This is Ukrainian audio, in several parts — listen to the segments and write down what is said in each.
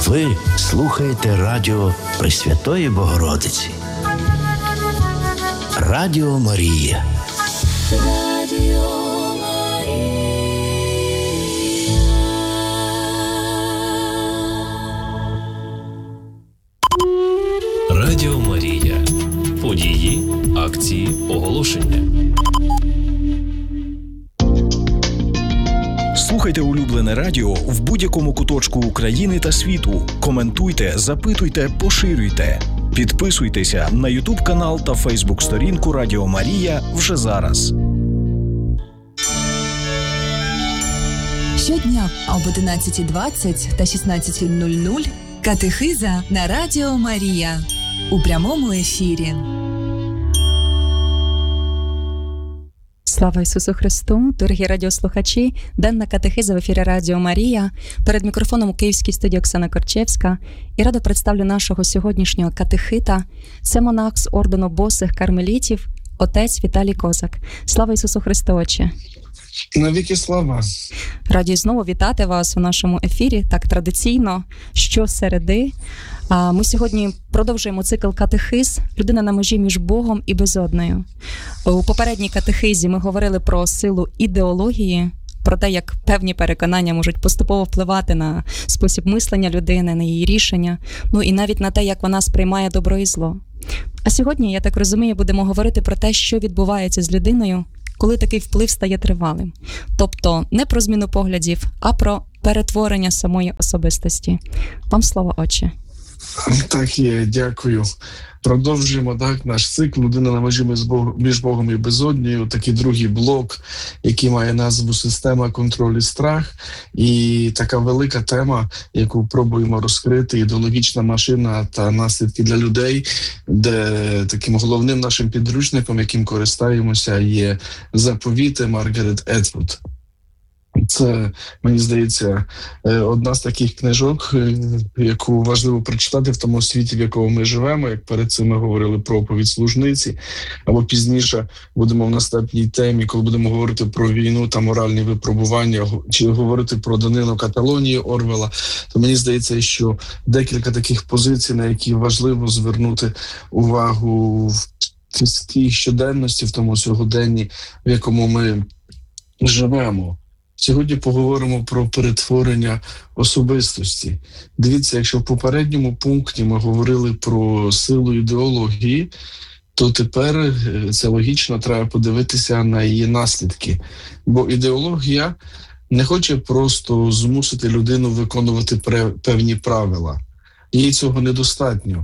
Ви слухаєте радіо Пресвятої Богородиці. Радіо Марія. Радіо Марія. Події, акції, оголошення. Слухайте улюблене радіо в будь-якому куточку України та світу. Коментуйте, запитуйте, поширюйте. Підписуйтеся на YouTube-канал та Facebook-сторінку Радіо Марія вже зараз. Щодня об 11:20 та 16:00 катехиза на Радіо Марія у прямому ефірі. Слава Ісусу Христу! Дорогі радіослухачі, денна катехиза в ефірі Радіо Марія. Перед мікрофоном у Київській студії Оксана Корчевська. І радо представлю нашого сьогоднішнього катехита. Це монах з ордену босих кармелітів, отець Віталій Козак. Слава Ісусу Христу, Отче! Навіки слава! Раді знову вітати вас у нашому ефірі, так традиційно, щосереди. Ми сьогодні продовжуємо цикл катехиз «Людина на межі між Богом і безоднею». У попередній катехизі ми говорили про силу ідеології, про те, як певні переконання можуть поступово впливати на спосіб мислення людини, на її рішення, ну і навіть на те, як вона сприймає добро і зло. А сьогодні, я так розумію, будемо говорити про те, що відбувається з людиною, коли такий вплив стає тривалим. Тобто не про зміну поглядів, а про перетворення самої особистості. Вам слово, Отче. Так є, дякую. Продовжуємо наш цикл «Людина на межі між Богом і безоднею», такий другий блок, який має назву «Система, контроль і страх». І така велика тема, яку пробуємо розкрити, ідеологічна машина та наслідки для людей, де таким головним нашим підручником, яким користаємося, є «Заповіти» Маргарет Етвуд. Це, мені здається, одна з таких книжок, яку важливо прочитати в тому світі, в якому ми живемо. Як перед цим ми говорили про оповідь служниці, або пізніше будемо в наступній темі, коли будемо говорити про війну та моральні випробування, чи говорити про данину Каталонії Орвела, то мені здається, що декілька таких позицій, на які важливо звернути увагу в тій щоденності, в тому сьогоденні, в якому ми живемо. Сьогодні поговоримо про перетворення особистості. Дивіться, якщо в попередньому пункті ми говорили про силу ідеології, то тепер це логічно, треба подивитися на її наслідки. Бо ідеологія не хоче просто змусити людину виконувати певні правила. Їй цього недостатньо.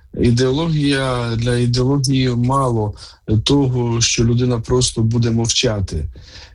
Для ідеології мало того, що людина просто буде мовчати.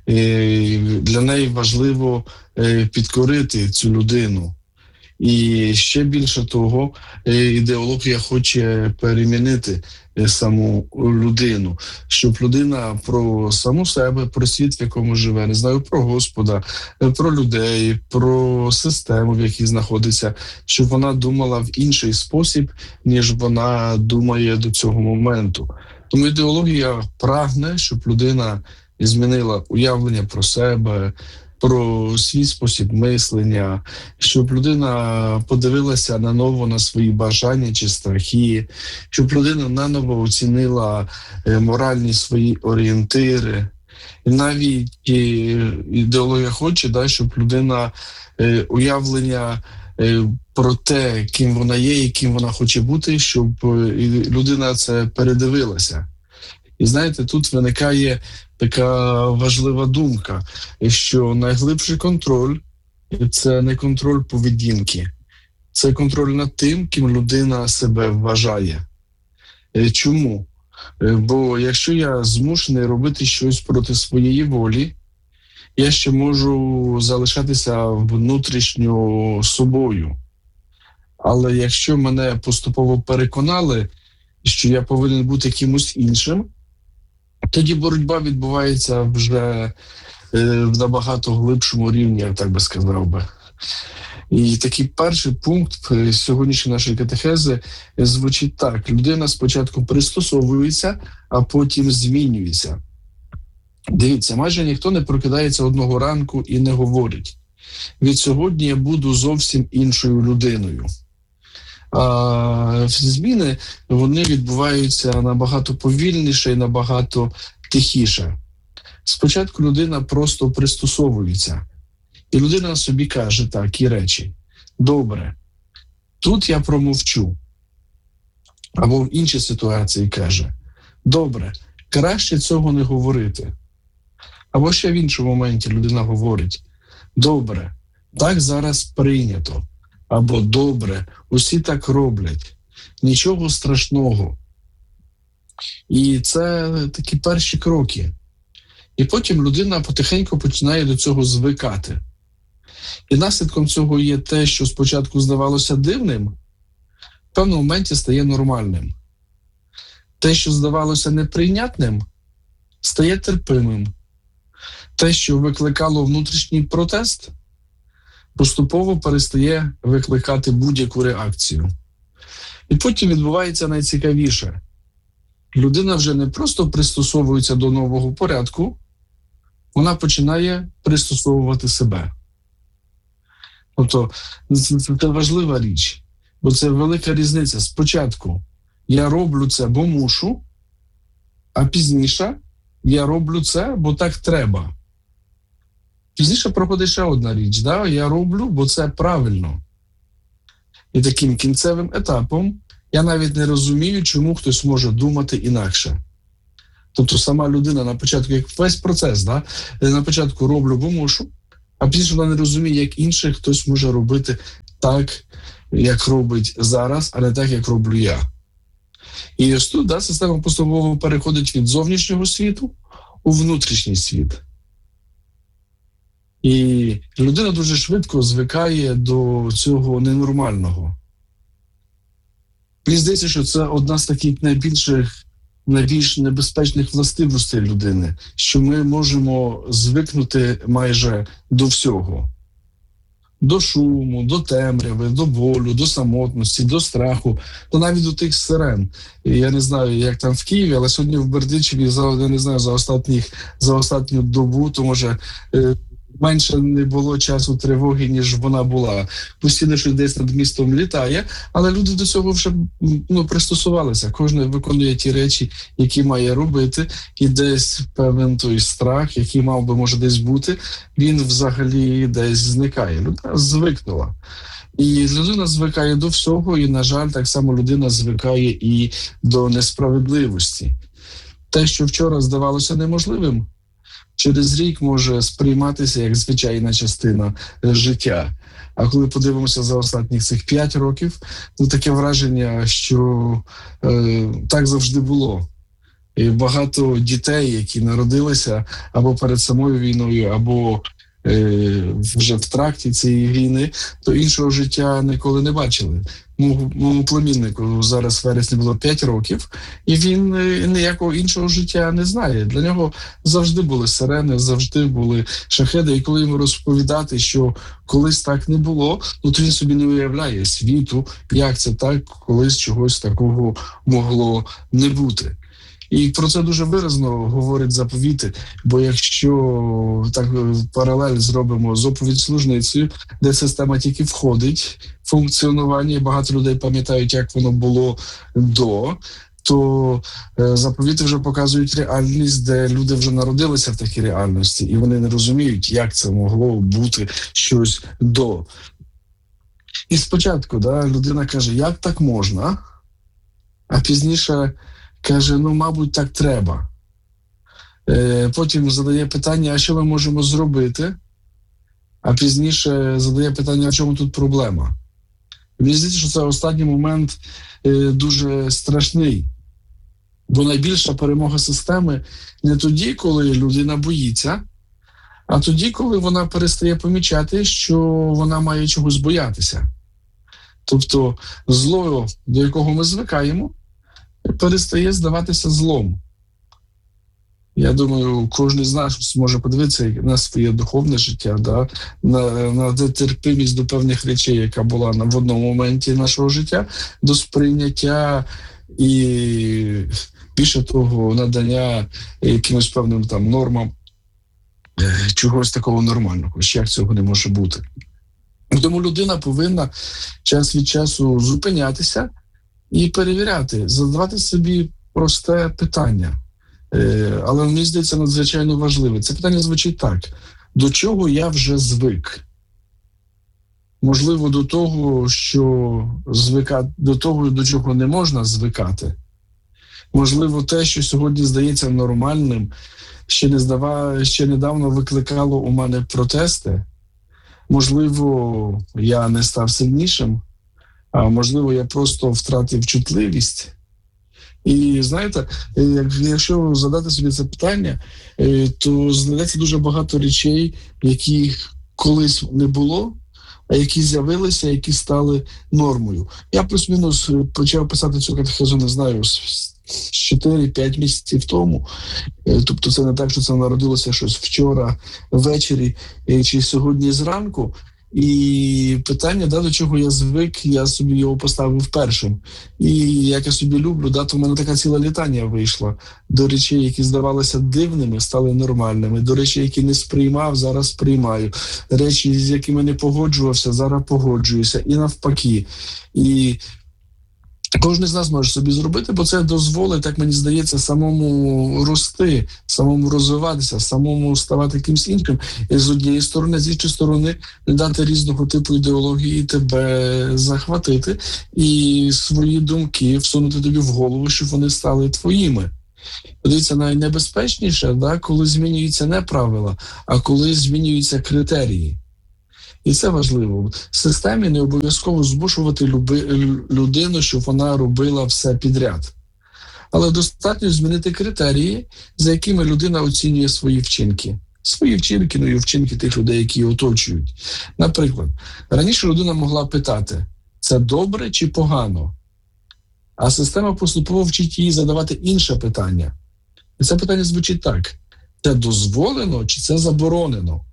Для неї важливо підкорити цю людину. І ще більше того, ідеологія хоче перемінити саму людину, щоб людина про саму себе, про світ, в якому живе, не знаю, про Господа, про людей, про систему, в якій знаходиться, щоб вона думала в інший спосіб, ніж вона думає до цього моменту. Тому ідеологія прагне, щоб людина змінила уявлення про себе, про свій спосіб мислення, щоб людина подивилася наново на свої бажання чи страхи, щоб людина наново оцінила моральні свої орієнтири. І навіть ідеологія хоче, щоб людина уявлення про те, ким вона є і ким вона хоче бути, щоб людина це передивилася. І знаєте, тут виникає така важлива думка, що найглибший контроль – це не контроль поведінки, це контроль над тим, ким людина себе вважає. Чому? Бо якщо я змушений робити щось проти своєї волі, я ще можу залишатися внутрішньо собою. Але якщо мене поступово переконали, що я повинен бути кимось іншим, тоді боротьба відбувається вже в набагато глибшому рівні, я так би сказав би. І такий перший пункт сьогоднішньої нашої катехези звучить так. Людина спочатку пристосовується, а потім змінюється. Дивіться, майже ніхто не прокидається одного ранку і не говорить: від сьогодні я буду зовсім іншою людиною. А зміни, вони відбуваються набагато повільніше і набагато тихіше. Спочатку людина просто пристосовується. І людина собі каже такі речі. Добре, тут я промовчу. Або в іншій ситуації каже. Добре, краще цього не говорити. Або ще в іншому моменті людина говорить. Добре, так зараз прийнято. Або добре, усі так роблять. Нічого страшного. І це такі перші кроки. І потім людина потихеньку починає до цього звикати. І наслідком цього є те, що спочатку здавалося дивним, в певному моменті стає нормальним. Те, що здавалося неприйнятним, стає терпимим. Те, що викликало внутрішній протест, поступово перестає викликати будь-яку реакцію. І потім відбувається найцікавіше. Людина вже не просто пристосовується до нового порядку, вона починає пристосовувати себе. Тобто, це важлива річ, бо це велика різниця. Спочатку я роблю це, бо мушу, а пізніше я роблю це, бо так треба. Пізніше проходить ще одна річ. Да? Я роблю, бо це правильно. І таким кінцевим етапом я навіть не розумію, чому хтось може думати інакше. Тобто сама людина на початку, як весь процес, да? На початку роблю, бо мушу, а пізніше вона не розуміє, як інший хтось може робити так, як робить зараз, а не так, як роблю я. І ось тут система поступово переходить від зовнішнього світу у внутрішній світ. І людина дуже швидко звикає до цього ненормального. Мені здається, що це одна з таких найбільш небезпечних властивостей людини, що ми можемо звикнути майже до всього. До шуму, до темряви, до болю, до самотності, до страху, то навіть до тих сирен. І я не знаю, як там в Києві, але сьогодні в Бердичеві, я не знаю, за останню добу, то може менше не було часу тривоги, ніж вона була. Постійно щось десь над містом літає, але люди до цього вже пристосувалися. Кожен виконує ті речі, які має робити, і десь певен той страх, який мав би, може, десь бути, він взагалі десь зникає. Людина звикнула. І людина звикає до всього, і, на жаль, так само людина звикає і до несправедливості. Те, що вчора здавалося неможливим, через рік може сприйматися як звичайна частина життя. А коли подивимося за останніх цих 5 років, то таке враження, що так завжди було. І багато дітей, які народилися або перед самою війною, або вже в тракті цієї війни, то іншого життя ніколи не бачили. Моєму племіннику зараз в вересні було 5 років, і він ніякого іншого життя не знає. Для нього завжди були сирени, завжди були шахеди. І коли йому розповідати, що колись так не було, то він собі не уявляє світу, як це так, колись чогось такого могло не бути. І про це дуже виразно говорять заповіти, бо якщо так паралель зробимо з оповідь служницею, де система тільки входить в функціонування, і багато людей пам'ятають, як воно було до, то заповіти вже показують реальність, де люди вже народилися в такій реальності, і вони не розуміють, як це могло бути щось до. І спочатку людина каже, як так можна, а пізніше каже, мабуть, так треба. Потім задає питання, а що ми можемо зробити? А пізніше задає питання, а чому тут проблема? Мені здається, що це останній момент дуже страшний. Бо найбільша перемога системи не тоді, коли людина боїться, а тоді, коли вона перестає помічати, що вона має чогось боятися. Тобто зло, до якого ми звикаємо, перестає здаватися злом. Я думаю, кожен з нас може подивитися на своє духовне життя, на терпимість до певних речей, яка була в одному моменті нашого життя, до сприйняття і, більше того, надання якимось певним нормам чогось такого нормального, як цього не може бути. Тому людина повинна час від часу зупинятися і перевіряти, задавати собі просте питання. Але мені здається, надзвичайно важливе. Це питання звучить так. До чого я вже звик? Можливо, до того, до того, до чого не можна звикати. Можливо, те, що сьогодні здається нормальним, ще недавно викликало у мене протести. Можливо, я не став сильнішим, а можливо, я просто втратив чутливість. І знаєте, якщо задати собі це питання, то знайдеться дуже багато речей, яких колись не було, а які з'явилися, які стали нормою. Я плюс-мінус почав писати цю катехизу, не знаю, з 4-5 місяців тому. Тобто це не так, що це народилося щось вчора ввечері чи сьогодні зранку. І питання, до чого я звик, я собі його поставив першим. І як я собі люблю, то в мене така ціла літання вийшла. До речей, які здавалися дивними, стали нормальними. До речей, які не сприймав, зараз сприймаю. Речі, з якими не погоджувався, зараз погоджуюся. І навпаки. І кожен з нас може собі зробити, бо це дозволить, так мені здається, самому рости, самому розвиватися, самому ставати кимсь іншим. І з однієї сторони, з іншої сторони, не дати різного типу ідеології тебе захватити і свої думки всунути тобі в голову, щоб вони стали твоїми. Подивіться, найнебезпечніше, коли змінюються не правила, а коли змінюються критерії. І це важливо. В системі не обов'язково змушувати людину, щоб вона робила все підряд. Але достатньо змінити критерії, за якими людина оцінює свої вчинки. Свої вчинки, і вчинки тих людей, які її оточують. Наприклад, раніше людина могла питати, це добре чи погано? А система поступово вчить її задавати інше питання. І це питання звучить так. Це дозволено чи це заборонено?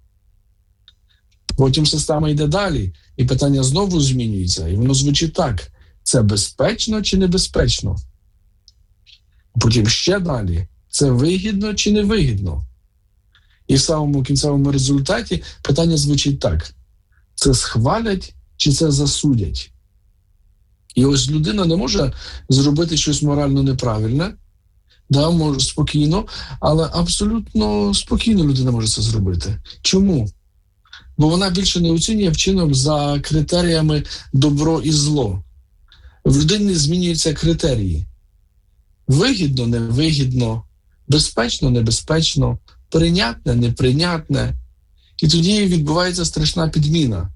Потім система йде далі, і питання знову змінюється, і воно звучить так. Це безпечно чи небезпечно? Потім ще далі. Це вигідно чи невигідно? І в самому кінцевому результаті питання звучить так. Це схвалять чи це засудять? І ось людина не може зробити щось морально неправильне, може спокійно, але абсолютно спокійно людина може це зробити. Чому? Бо вона більше не оцінює вчинок за критеріями добро і зло. В людині змінюються критерії. Вигідно, невигідно, безпечно, небезпечно, прийнятне, неприйнятне. І тоді відбувається страшна підміна.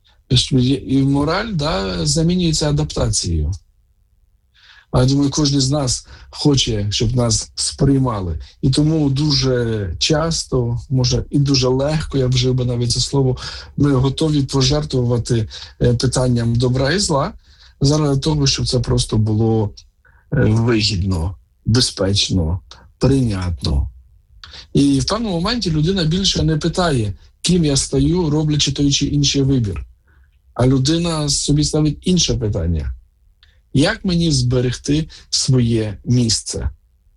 І мораль замінюється адаптацією. А я думаю, кожен з нас хоче, щоб нас сприймали. І тому дуже часто, може і дуже легко, я вжив би навіть це слово, ми готові пожертвувати питанням добра і зла заради того, щоб це просто було вигідно, безпечно, прийнятно. І в певному моменті людина більше не питає, ким я стаю, роблячи той чи інший вибір. А людина собі ставить інше питання. Як мені зберегти своє місце?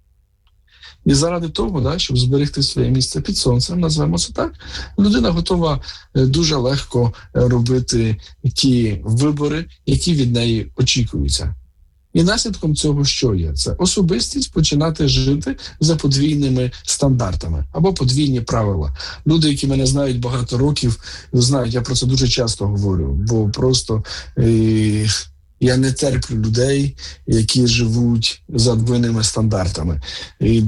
І заради того, щоб зберегти своє місце під сонцем, назвемо це так, людина готова дуже легко робити ті вибори, які від неї очікуються. І наслідком цього що є? Це особистість починати жити за подвійними стандартами або подвійні правила. Люди, які мене знають багато років, знають, я про це дуже часто говорю, бо просто я не терплю людей, які живуть за двойними стандартами. І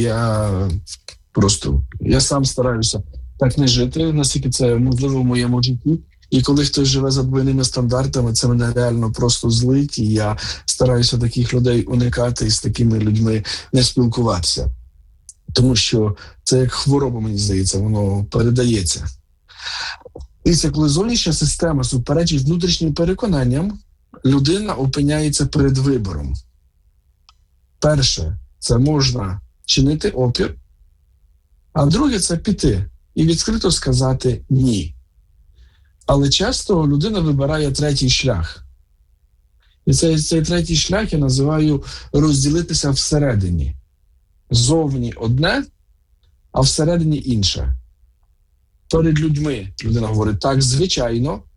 я сам стараюся так не жити, наскільки це можливо в моєму житті. І коли хтось живе за двойними стандартами, це мене реально просто злить, і я стараюся таких людей уникати і з такими людьми не спілкуватися. Тому що це як хвороба, мені здається, воно передається. І це коли зовнішня система суперечить внутрішнім переконанням, людина опиняється перед вибором. Перше, це можна чинити опір, а друге – це піти і відкрито сказати «ні». Але часто людина вибирає третій шлях. І цей третій шлях я називаю розділитися всередині. Зовні одне, а всередині інше. Перед людьми людина говорить так, звичайно,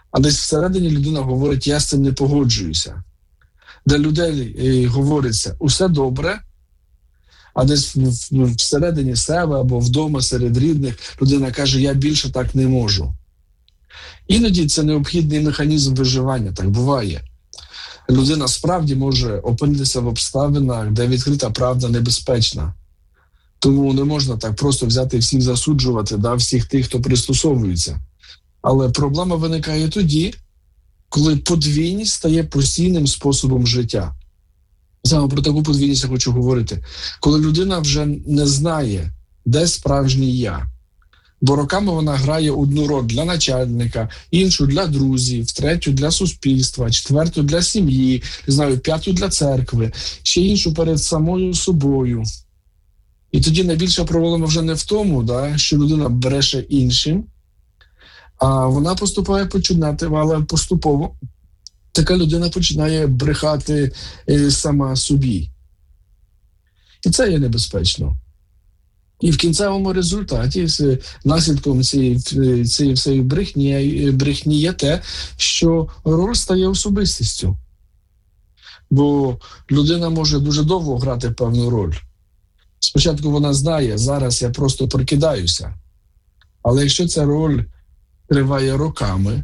а десь всередині людина говорить, я з цим не погоджуюся. Для людей говориться, усе добре, а десь всередині себе або вдома серед рідних людина каже, я більше так не можу. Іноді це необхідний механізм виживання, так буває. Людина справді може опинитися в обставинах, де відкрита правда небезпечна. Тому не можна так просто взяти всіх засуджувати, всіх тих, хто пристосовується. Але проблема виникає тоді, коли подвійність стає постійним способом життя. Саме про таку подвійність я хочу говорити. Коли людина вже не знає, де справжній я. Бо роками вона грає одну роль для начальника, іншу для друзів, третю для суспільства, четверту для сім'ї, п'яту для церкви, ще іншу перед самою собою. І тоді найбільша проблема вже не в тому, що людина бреше іншим, а вона але поступово така людина починає брехати сама собі. І це є небезпечно. І в кінцевому результаті наслідком цієї всієї брехні є те, що роль стає особистістю. Бо людина може дуже довго грати певну роль. Спочатку вона знає, зараз я просто прикидаюся. Але якщо ця роль триває роками,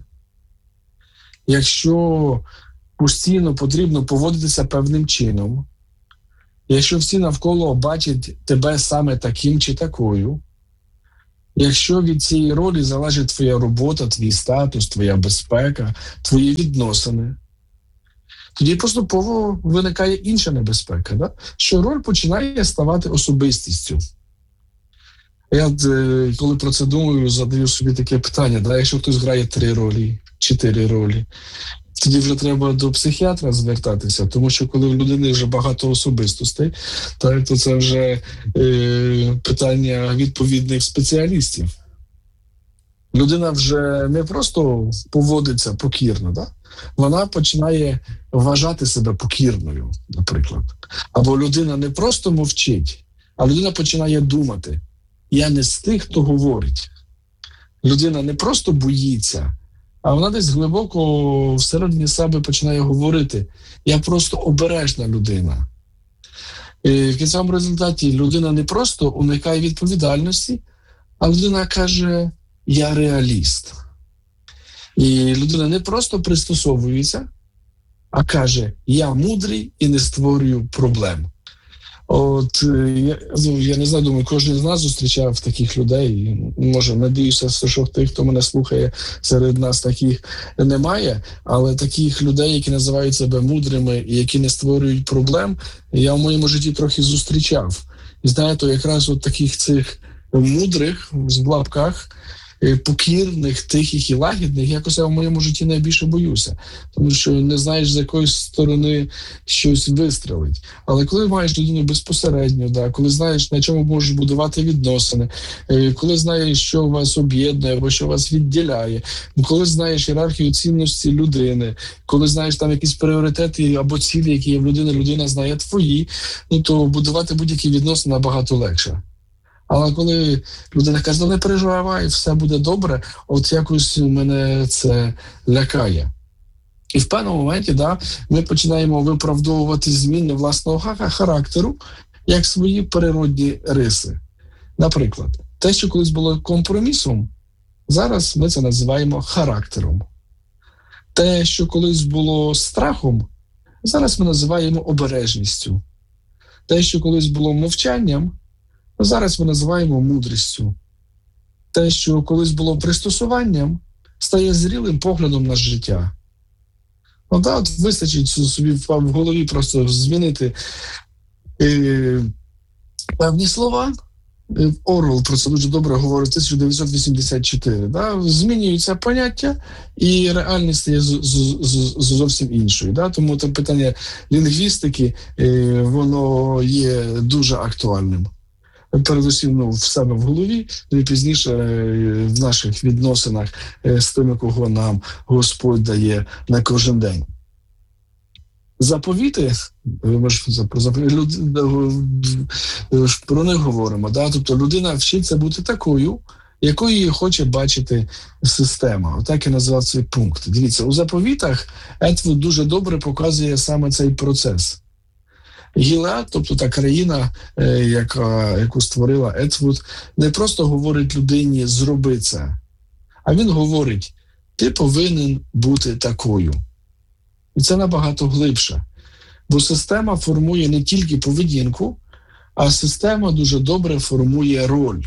якщо постійно потрібно поводитися певним чином, якщо всі навколо бачать тебе саме таким чи такою, якщо від цієї ролі залежить твоя робота, твій статус, твоя безпека, твої відносини, тоді поступово виникає інша небезпека, що роль починає ставати особистістю. Я, коли про це думаю, задаю собі таке питання, якщо хтось грає 3 ролі, 4 ролі, тоді вже треба до психіатра звертатися, тому що коли в людини вже багато особистостей, то це вже питання відповідних спеціалістів. Людина вже не просто поводиться покірно, вона починає вважати себе покірною, наприклад. Або людина не просто мовчить, а людина починає думати. Я не з тих, хто говорить. Людина не просто боїться, а вона десь глибоко всередині себе починає говорити. Я просто обережна людина. І в кінцевому результаті людина не просто уникає відповідальності, а людина каже, я реаліст. І людина не просто пристосовується, а каже, я мудрий і не створюю проблем. Я не знаю, думаю, кожен з нас зустрічав таких людей. Може, надіюся, що тих, хто мене слухає, серед нас таких немає, але таких людей, які називають себе мудрими і які не створюють проблем, я в моєму житті трохи зустрічав. І знаєте, якраз таких цих мудрих, в лапках, покірних, тихих і лагідних, якось я в моєму житті найбільше боюся. Тому що не знаєш, з якої сторони щось вистрелить. Але коли маєш людину безпосередньо, коли знаєш, на чому можеш будувати відносини, коли знаєш, що вас об'єднує або що вас відділяє, коли знаєш ієрархію цінності людини, коли знаєш там якісь пріоритети або цілі, які є в людини, людина знає твої, то будувати будь-які відносини набагато легше. Але коли людина каже, не переживай, все буде добре, якось мене це лякає. І в певному моменті ми починаємо виправдовувати зміни власного характеру як свої природні риси. Наприклад, те, що колись було компромісом, зараз ми це називаємо характером. Те, що колись було страхом, зараз ми називаємо обережністю. Те, що колись було мовчанням, зараз ми називаємо мудрістю. Те, що колись було пристосуванням, стає зрілим поглядом на життя. Вистачить собі в голові просто змінити певні слова. Орвелл про це дуже добре говорить, 1984. Змінюються поняття, і реальність стає зовсім іншою. Тому це питання лінгвістики, воно є дуже актуальним. Передусім в себе в голові, і пізніше в наших відносинах з тими, кого нам Господь дає на кожен день. Заповіти, ми ж про них говоримо, тобто людина вчиться бути такою, яку її хоче бачити система. Отак і назвав цей пункт. Дивіться, у заповітах Етвуд дуже добре показує саме цей процес. Гілеад, тобто та країна, яку створила Етвуд, не просто говорить людині «зроби це», а він говорить «ти повинен бути такою». І це набагато глибше. Бо система формує не тільки поведінку, а система дуже добре формує роль.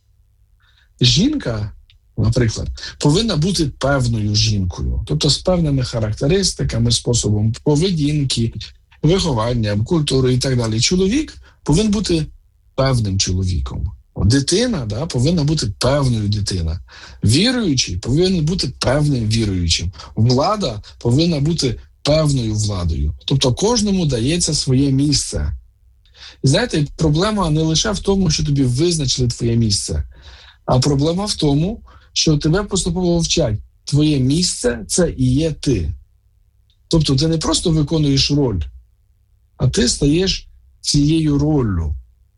Жінка, наприклад, повинна бути певною жінкою, тобто з певними характеристиками, способом поведінки, вихованням, культурою і так далі. Чоловік повинен бути певним чоловіком. Дитина повинна бути певною дитиною. Віруючий повинен бути певним віруючим. Влада повинна бути певною владою. Тобто кожному дається своє місце. І знаєте, проблема не лише в тому, що тобі визначили твоє місце, а проблема в тому, що тебе поступово вчать. Твоє місце – це і є ти. Тобто ти не просто виконуєш роль, а ти стаєш цією роллю.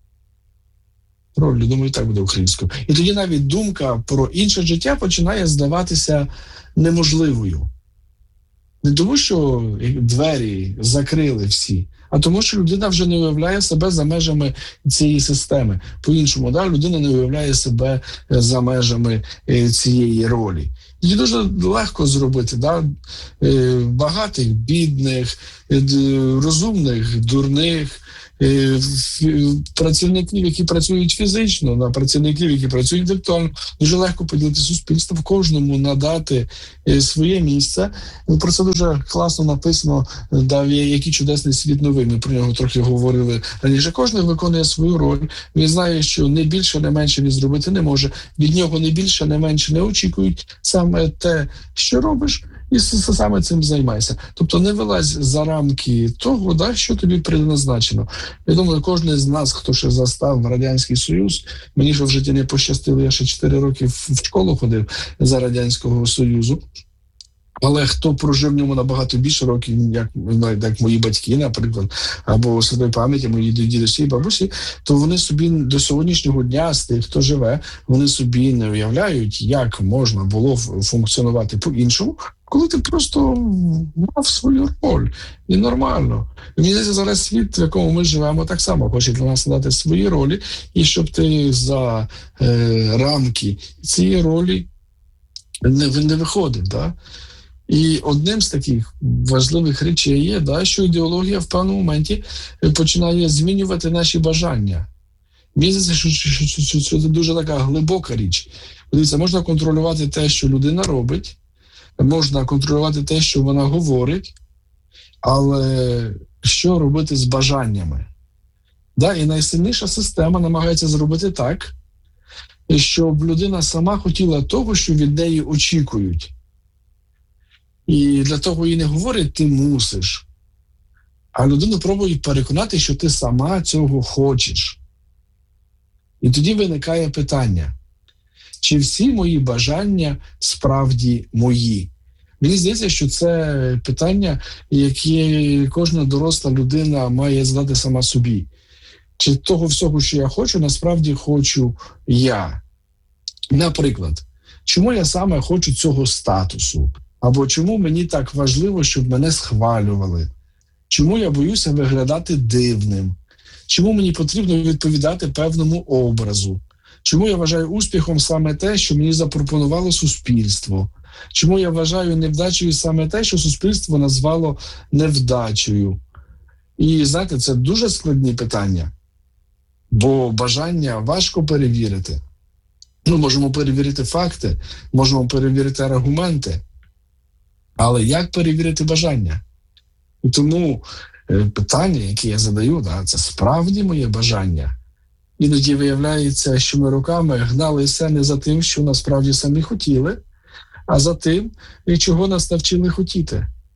Роллю, думаю, так буде українською. І тоді навіть думка про інше життя починає здаватися неможливою. Не тому, що двері закрили всі, а тому, що людина вже не уявляє себе за межами цієї системи. По-іншому, людина не уявляє себе за межами цієї ролі. Її дуже легко зробити, багатих, бідних, розумних, дурних, працівників, які працюють фізично, на працівників, які працюють інтелектуально. Дуже легко поділити суспільство, в кожному надати своє місце. Про це дуже класно написано, який чудесний світ новий. Ми про нього трохи говорили раніше. Кожен виконує свою роль. Він знає, що не більше, не менше він зробити не може. Від нього не більше, не менше не очікують. Саме те, що робиш, і саме цим займайся. Тобто не вилазь за рамки того, що тобі предназначено. Я думаю, кожен з нас, хто ще застав Радянський Союз, мені ж в житті не пощастило, я ще 4 роки в школу ходив за Радянського Союзу. Але хто прожив в ньому набагато більше років, як мої батьки, наприклад, або святої пам'яті, мої дідусі і бабусі, то вони собі до сьогоднішнього дня, з тих, хто живе, вони собі не уявляють, як можна було функціонувати по-іншому, коли ти просто мав свою роль. І нормально. І мені здається, зараз світ, в якому ми живемо, так само хоче для нас надати свої ролі, і щоб ти за рамки цієї ролі не виходив. І одним з таких важливих речей є, що ідеологія в певному моменті починає змінювати наші бажання. Мені здається, що це дуже така глибока річ. Дивіться, можна контролювати те, що людина робить, можна контролювати те, що вона говорить, але що робити з бажаннями? І найсильніша система намагається зробити так, щоб людина сама хотіла того, що від неї очікують. І для того їй не говорять «ти мусиш», а людину пробують переконати, що ти сама цього хочеш. І тоді виникає питання, чи всі мої бажання справді мої? Мені здається, що це питання, яке кожна доросла людина має задати сама собі. Чи того всього, що я хочу, насправді хочу я? Наприклад, чому я саме хочу цього статусу? Або чому мені так важливо, щоб мене схвалювали? Чому я боюся виглядати дивним? Чому мені потрібно відповідати певному образу? Чому я вважаю успіхом саме те, що мені запропонувало суспільство? Чому я вважаю невдачею саме те, що суспільство назвало невдачею? І, знаєте, це дуже складні питання, бо бажання важко перевірити. Ми можемо перевірити факти, можемо перевірити аргументи, але як перевірити бажання? І тому питання, яке я задаю, це справді моє бажання. Іноді виявляється, що ми роками гналися не за тим, що насправді самі хотіли, а за тим, чого нас навчили хотіти.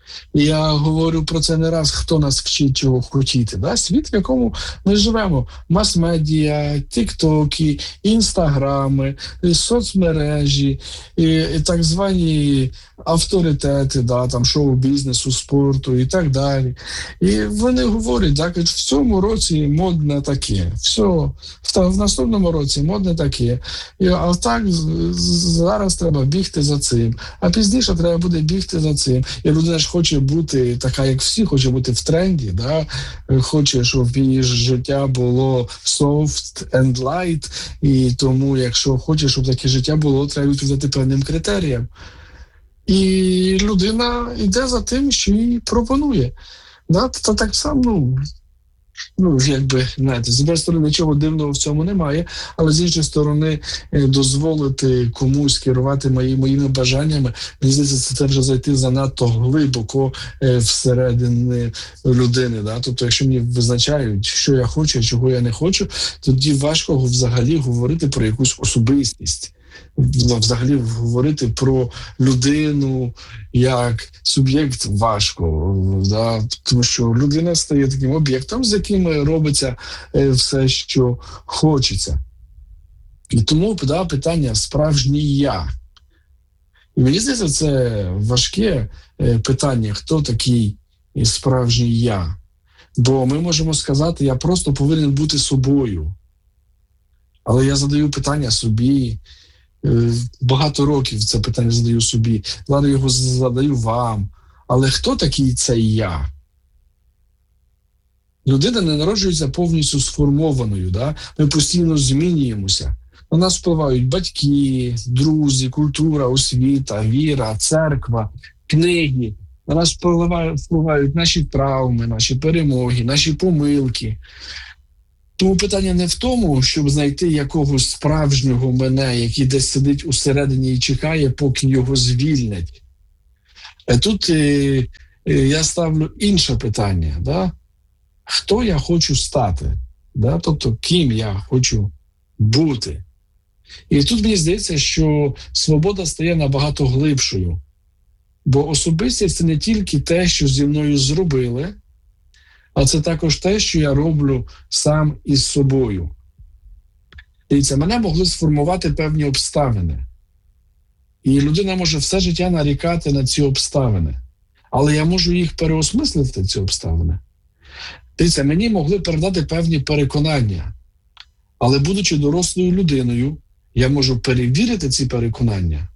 І я говорю про це не раз, хто нас вчить чого хотіти. Да? Світ, в якому ми живемо. Мас-медіа, тік-токи, інстаграми, соцмережі, і так звані авторитети, да, там, шоу-бізнесу, спорту і так далі. І вони говорять, так, в цьому році модне таке, в наступному році модне таке. А так зараз треба бігти за цим, а пізніше треба буде бігти за цим. І людина ж хоче бути така, як всі, хоче бути в тренді, да? Хоче, щоб її життя було soft and light, і тому, якщо хоче, щоб таке життя було, треба відповідати певним критеріям. І людина йде за тим, що їй пропонує. Да? Та так само, якби, знаєте, з однієї сторони нічого дивного в цьому немає, але з іншої сторони дозволити комусь керувати моїми бажаннями, мені здається, це вже зайти занадто глибоко всередини людини. Да? Тобто, якщо мені визначають, що я хочу, а чого я не хочу, тоді важко взагалі говорити про якусь особистість. Взагалі говорити про людину як суб'єкт важко, да? Тому що людина стає таким об'єктом, з яким робиться все, що хочеться. І тому питання справжнє я. І мені здається, це важке питання, хто такий справжній я. Бо ми можемо сказати, я просто повинен бути собою. Але я задаю питання собі, багато років це питання задаю собі, ладно, його задаю вам. Але хто такий цей я? Людина не народжується повністю сформованою. Да? Ми постійно змінюємося. На нас впливають батьки, друзі, культура, освіта, віра, церква, книги. На нас впливають наші травми, наші перемоги, наші помилки. Тому питання не в тому, щоб знайти якогось справжнього мене, який десь сидить усередині і чекає, поки його звільнять. Тут я ставлю інше питання. Да? Хто я хочу стати? Да? Тобто, ким я хочу бути? І тут мені здається, що свобода стає набагато глибшою. Бо особистість – це не тільки те, що зі мною зробили, а це також те, що я роблю сам із собою. Дивіться, мене могли сформувати певні обставини. І людина може все життя нарікати на ці обставини. Але я можу їх переосмислити, ці обставини. Дивіться, мені могли передати певні переконання. Але будучи дорослою людиною, я можу перевірити ці переконання.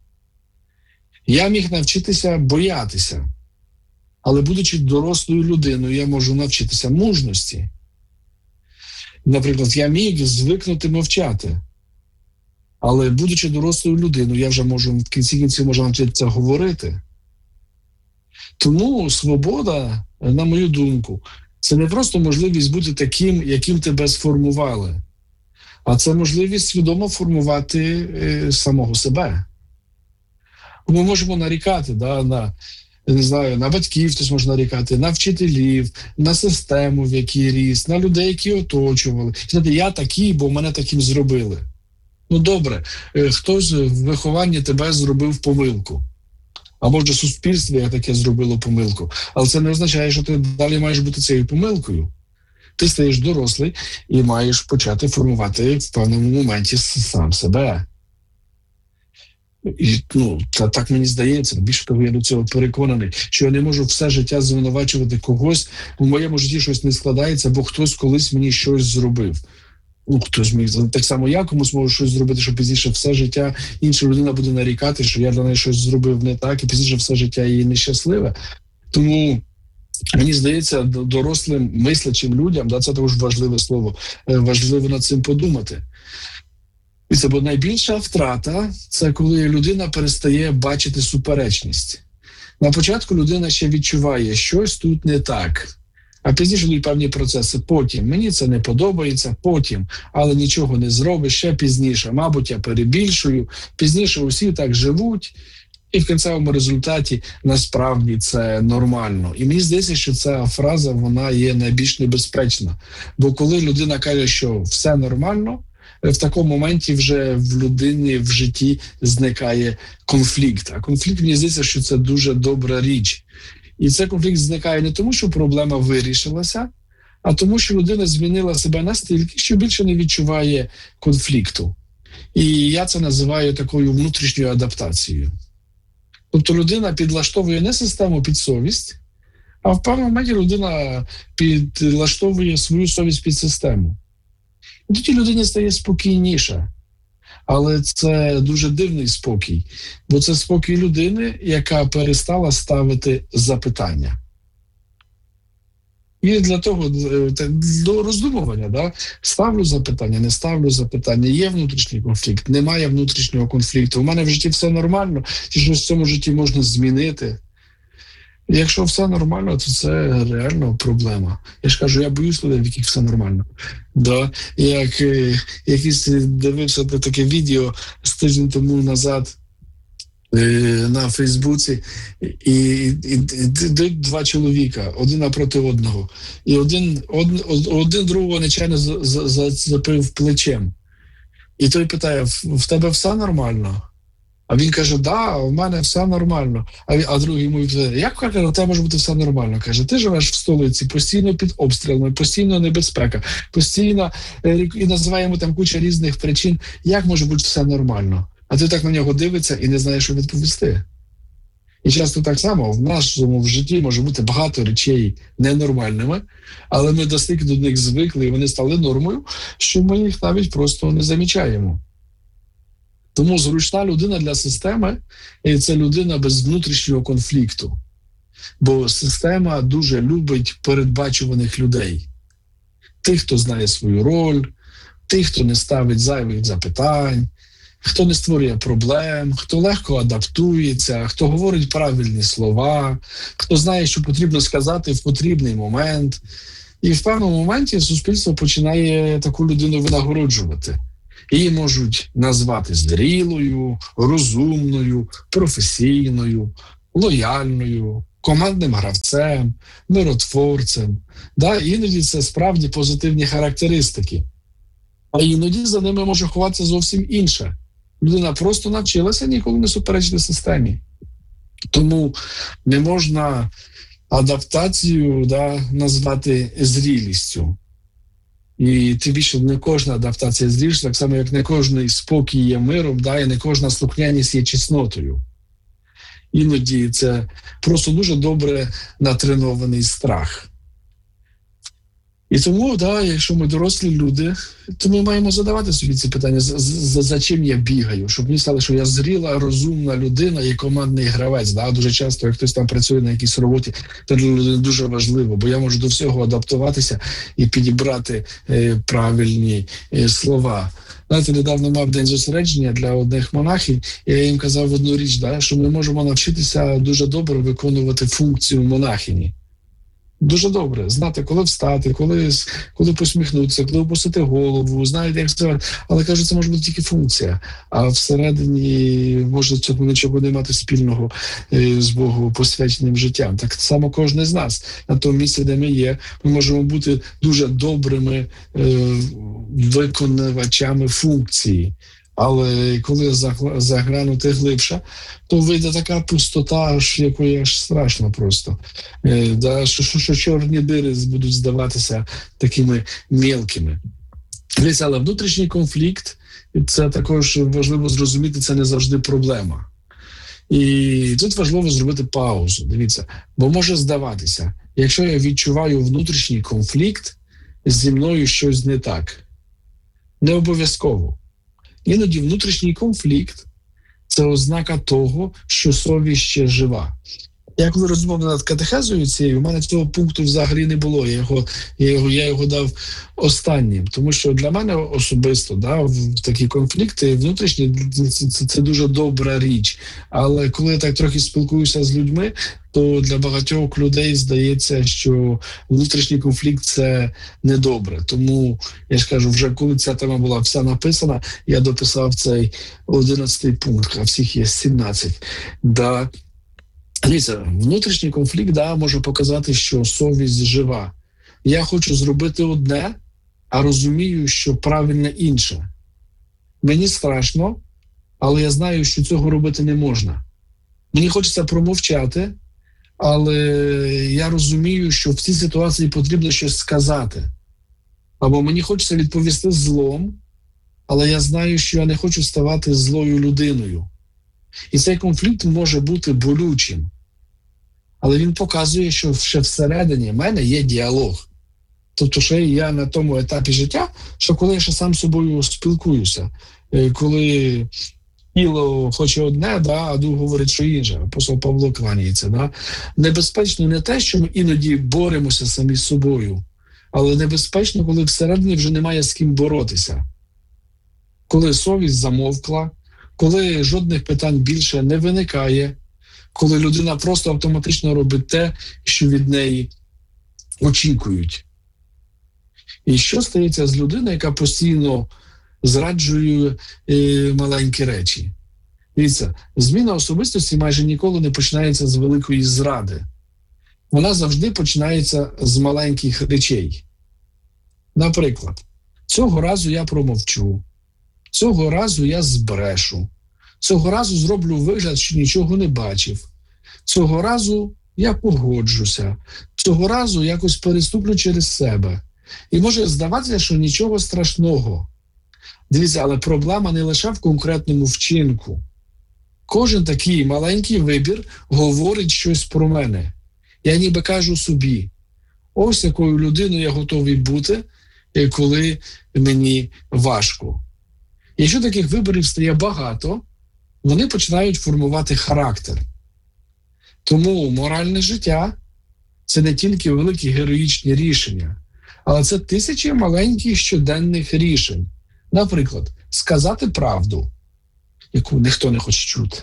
Я міг навчитися боятися. Але будучи дорослою людиною, я можу навчитися мужності. Наприклад, я міг звикнути мовчати. Але будучи дорослою людиною, я вже можу в кінці кінців навчитися говорити. Тому свобода, на мою думку, це не просто можливість бути таким, яким тебе сформували, а це можливість свідомо формувати самого себе. Ми можемо нарікати на батьків, хтось може нарікати, на вчителів, на систему, в якій ріс, на людей, які оточували. Знаєте, я такий, бо мене таким зробили. Ну добре, хтось в вихованні тебе зробив помилку. А може суспільство як таке зробило помилку. Але це не означає, що ти далі маєш бути цією помилкою. Ти стаєш дорослий і маєш почати формувати в певному моменті сам себе. І, так мені здається, більше того, я до цього переконаний, що я не можу все життя звинувачувати когось, у моєму житті щось не складається, бо хтось колись мені щось зробив. Хтось міг, так само я комусь можу щось зробити, що пізніше все життя інша людина буде нарікати, що я для неї щось зробив не так, і пізніше все життя її нещасливе. Тому мені здається, дорослим мислячим людям, це також важливе слово, важливо над цим подумати. Бо найбільша втрата – це коли людина перестає бачити суперечність. На початку людина ще відчуває, щось тут не так, а пізніше йдуть певні процеси. Потім, мені це не подобається, потім, але нічого не зробиш, ще пізніше. Мабуть, я перебільшую, пізніше усі так живуть, і в кінцевому результаті насправді це нормально. І мені здається, що ця фраза, вона є найбільш небезпечна. Бо коли людина каже, що все нормально, в такому моменті вже в людині в житті зникає конфлікт. А конфлікт, мені здається, що це дуже добра річ. І цей конфлікт зникає не тому, що проблема вирішилася, а тому, що людина змінила себе настільки, що більше не відчуває конфлікту. І я це називаю такою внутрішньою адаптацією. Тобто людина підлаштовує не систему під совість, а в певному моменті людина підлаштовує свою совість під систему. І тоді людині стає спокійніше. Але це дуже дивний спокій, бо це спокій людини, яка перестала ставити запитання. І для того, до роздумування, да? Ставлю запитання, не ставлю запитання, є внутрішній конфлікт, немає внутрішнього конфлікту, у мене в житті все нормально, чи щось в цьому житті можна змінити. Якщо все нормально, то це реально проблема. Я ж кажу, я боюсь людей, в яких все нормально. Да? Як якийсь дивився таке відео з тиждень тому назад на Фейсбуці, і два чоловіка, один напроти одного. І один другого нечайно зацепив плечем. І той питає, в тебе все нормально? А він каже, да, у мене все нормально. А другий йому питає, як каже, у тебе може бути все нормально? Каже, ти живеш в столиці, постійно під обстрілами, постійно небезпека, постійно, і називає йому там куча різних причин, як може бути все нормально? А ти так на нього дивиться і не знаєш, що відповісти. І часто так само в нашому житті може бути багато речей ненормальними, але ми настільки до них звикли, і вони стали нормою, що ми їх навіть просто не замічаємо. Тому зручна людина для системи – це людина без внутрішнього конфлікту. Бо система дуже любить передбачуваних людей. Тих, хто знає свою роль, тих, хто не ставить зайвих запитань, хто не створює проблем, хто легко адаптується, хто говорить правильні слова, хто знає, що потрібно сказати в потрібний момент. І в певному моменті суспільство починає таку людину винагороджувати. Її можуть назвати зрілою, розумною, професійною, лояльною, командним гравцем, миротворцем. Да? Іноді це справді позитивні характеристики. А іноді за ними може ховатися зовсім інше. Людина просто навчилася ніколи не суперечити системі. Тому не можна адаптацію назвати зрілістю. І тим більше не кожна адаптація зрілістю, так само, як не кожний спокій є миром, і не кожна слухняність є чеснотою. Іноді це просто дуже добре натренований страх. І тому, якщо ми дорослі люди, то ми маємо задавати собі ці питання, за чим я бігаю, щоб мені стало, що я зріла, розумна людина і командний гравець. Дуже часто, як хтось там працює на якійсь роботі, це для людини дуже важливо, бо я можу до всього адаптуватися і підібрати правильні слова. Знаєте, недавно мав день зосередження для одних монахів, і я їм казав одну річ, що ми можемо навчитися дуже добре виконувати функцію монахині. Дуже добре знати, коли встати, коли посміхнутися, коли опустити голову, знаєте, як це. Але, кажуть, це може бути тільки функція. А всередині може цього нічого не мати спільного з Богу посвяченим життям. Так само кожен з нас на тому місці, де ми є, ми можемо бути дуже добрими виконувачами функції. Але коли заглянути глибше, то вийде така пустота, якої аж страшно просто. Що чорні дири будуть здаватися такими мілкими. Але внутрішній конфлікт, це також важливо зрозуміти, це не завжди проблема. І тут важливо зробити паузу. Дивіться, бо може здаватися, якщо я відчуваю внутрішній конфлікт, зі мною щось не так. Не обов'язково. Іноді внутрішній конфлікт – це ознака того, що совість ще жива. Я коли розмовляв над катехезою цією, у мене цього пункту взагалі не було. Я його дав останнім. Тому що для мене особисто в такі конфлікти внутрішні – це дуже добра річ. Але коли я так трохи спілкуюся з людьми, то для багатьох людей здається, що внутрішній конфлікт – це недобре. Тому, я ж кажу, вже коли ця тема була вся написана, я дописав цей 11-й пункт, а всіх є 17. Дивіться, внутрішній конфлікт може показати, що совість жива. Я хочу зробити одне, а розумію, що правильне інше. Мені страшно, але я знаю, що цього робити не можна. Мені хочеться промовчати, але я розумію, що в цій ситуації потрібно щось сказати. Або мені хочеться відповісти злом, але я знаю, що я не хочу ставати злою людиною. І цей конфлікт може бути болючим. Але він показує, що ще всередині мене є діалог. Тобто, ще я на тому етапі життя, що коли я ще сам з собою спілкуюся, коли тіло хоче одне, а дух говорить, що інше. Апостол Павло кланяється. Небезпечно не те, що ми іноді боремося самі з собою, але небезпечно, коли всередині вже немає з ким боротися. Коли совість замовкла, коли жодних питань більше не виникає, коли людина просто автоматично робить те, що від неї очікують. І що стається з людиною, яка постійно зраджує маленькі речі? Дивіться, зміна особистості майже ніколи не починається з великої зради. Вона завжди починається з маленьких речей. Наприклад, цього разу я промовчу, цього разу я збрешу, цього разу зроблю вигляд, що нічого не бачив, цього разу я погоджуся, цього разу якось переступлю через себе. І може здаватися, що нічого страшного. Дивіться, але проблема не лише в конкретному вчинку. Кожен такий маленький вибір говорить щось про мене. Я ніби кажу собі, ось якою людиною я готовий бути, коли мені важко. Якщо таких виборів стає багато, вони починають формувати характер. Тому моральне життя – це не тільки великі героїчні рішення, але це тисячі маленьких щоденних рішень. Наприклад, сказати правду, яку ніхто не хоче чути.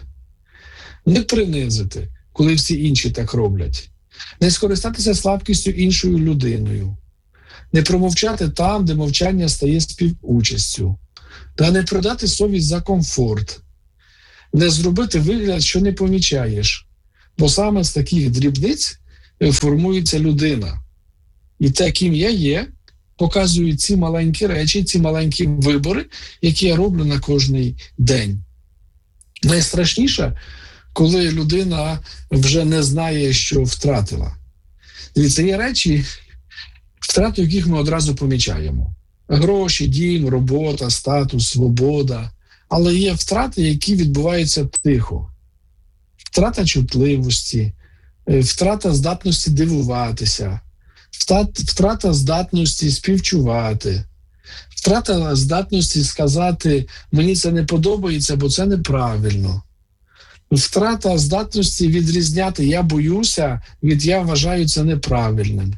Не принизити, коли всі інші так роблять. Не скористатися слабкістю іншою людиною. Не промовчати там, де мовчання стає співучастю. Та не продати совість за комфорт. Не зробити вигляд, що не помічаєш. Бо саме з таких дрібниць формується людина. І те, ким я є, показують ці маленькі речі, ці маленькі вибори, які я роблю на кожний день. Найстрашніше, коли людина вже не знає, що втратила. Дивіться, є речі, втрату яких ми одразу помічаємо. Гроші, дім, робота, статус, свобода. Але є втрати, які відбуваються тихо. Втрата чутливості, втрата здатності дивуватися, втрата здатності співчувати, втрата здатності сказати «мені це не подобається, бо це неправильно». Втрата здатності відрізняти «я боюся» від «я вважаю це неправильним».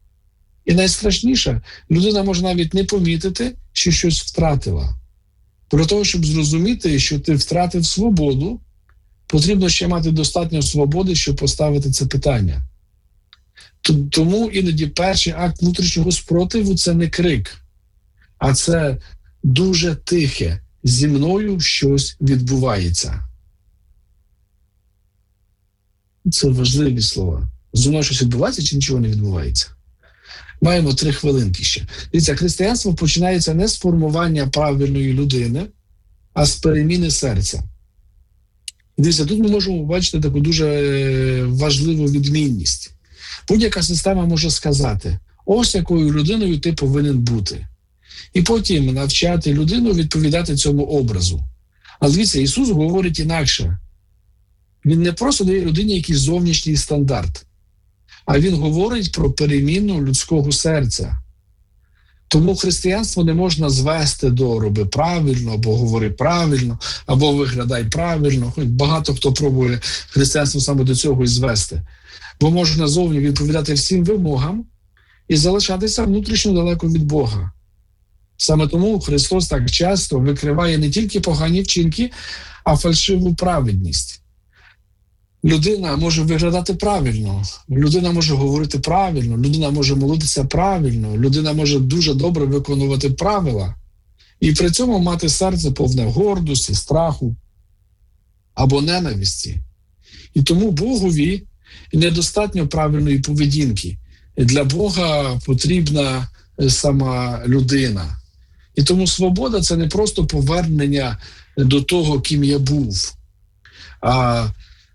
І найстрашніше, людина може навіть не помітити, що щось втратила. Про те, щоб зрозуміти, що ти втратив свободу, потрібно ще мати достатньо свободи, щоб поставити це питання. Тому іноді перший акт внутрішнього спротиву – це не крик, а це дуже тихе. Зі мною щось відбувається. Це важливі слова. Зі мною щось відбувається чи нічого не відбувається? Маємо 3 хвилинки ще. Дивіться, християнство починається не з формування правильної людини, а з переміни серця. Дивіться, тут ми можемо побачити таку дуже важливу відмінність. Будь-яка система може сказати, ось якою людиною ти повинен бути. І потім навчати людину відповідати цьому образу. Але дивіться, Ісус говорить інакше. Він не просто дає людині якийсь зовнішній стандарт, а Він говорить про переміну людського серця. Тому християнство не можна звести до «роби правильно», або «говори правильно», або «виглядай правильно». Хоч багато хто пробує християнство саме до цього і звести. Бо можна зовні відповідати всім вимогам і залишатися внутрішньо далеко від Бога. Саме тому Христос так часто викриває не тільки погані вчинки, а фальшиву праведність. Людина може виглядати правильно, людина може говорити правильно, людина може молитися правильно, людина може дуже добре виконувати правила і при цьому мати серце повне гордості, страху або ненависті. І тому Богові недостатньо правильної поведінки. Для Бога потрібна сама людина. І тому свобода – це не просто повернення до того, ким я був, а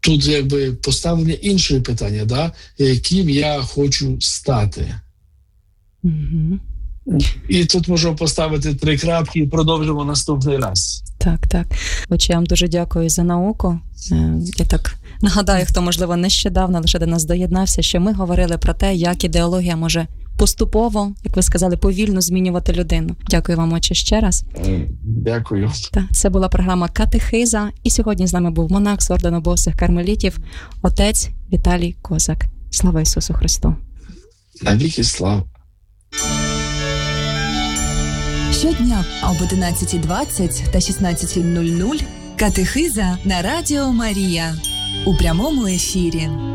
тут якби поставлення іншої питання, да? Яким я хочу стати. Угу. І тут можемо поставити 3 крапки і продовжимо наступний раз. Так. Отже, я вам дуже дякую за науку. Я так нагадаю, хто, можливо, нещодавно лише до нас доєднався, що ми говорили про те, як ідеологія може поступово, як ви сказали, повільно змінювати людину. Дякую вам, отче, ще раз. Дякую. Це була програма «Катехиза», і сьогодні з нами був монах з ордену босих кармелітів, отець Віталій Козак. Слава Ісусу Христу! Навіки слава! Щодня об 11:20 та 16:00 «Катехиза» на Радіо Марія у прямому ефірі.